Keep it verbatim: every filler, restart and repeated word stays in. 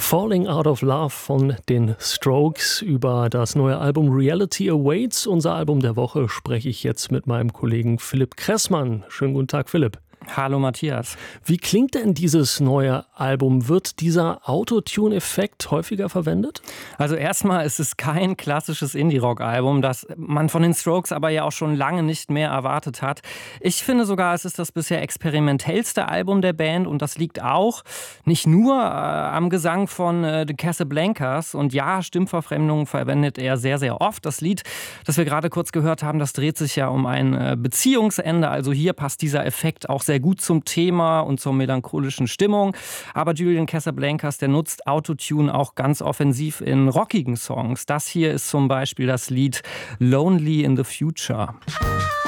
Falling Out of Love von den Strokes. Über das neue Album Reality Awaits, unser Album der Woche, spreche ich jetzt mit meinem Kollegen Philipp Kressmann. Schönen guten Tag, Philipp. Hallo Matthias. Wie klingt denn dieses neue Album? Wird dieser Autotune-Effekt häufiger verwendet? Also erstmal ist es kein klassisches Indie-Rock-Album, das man von den Strokes aber ja auch schon lange nicht mehr erwartet hat. Ich finde sogar, es ist das bisher experimentellste Album der Band und das liegt auch nicht nur äh, am Gesang von äh, The Casablancas. Und ja, Stimmverfremdung verwendet er sehr, sehr oft. Das Lied, das wir gerade kurz gehört haben, das dreht sich ja um ein äh, Beziehungsende. Also hier passt dieser Effekt auch sehr gut zum Thema und zur melancholischen Stimmung. Aber Julian Casablancas, der nutzt Autotune auch ganz offensiv in rockigen Songs. Das hier ist zum Beispiel das Lied Lonely in the Future.